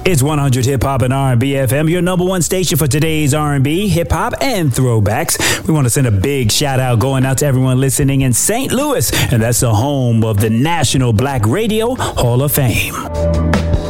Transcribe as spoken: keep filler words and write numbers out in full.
It's one hundred Hip Hop and R and B F M, your number one station for today's R and B, hip hop, and throwbacks. We want to send a big shout out going out to everyone listening in Saint Louis, and that's the home of the National Black Radio Hall of Fame.